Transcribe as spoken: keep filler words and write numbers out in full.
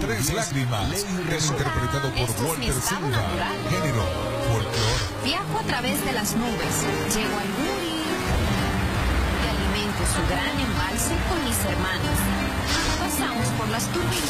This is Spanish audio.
Tres lágrimas, es interpretado por Esto es mi Walter estado Silva. natural. Género, folclore. Viajo a través de las nubes, llego al Guri y alimento su gran embalse con mis hermanos. Pasamos por las turbinas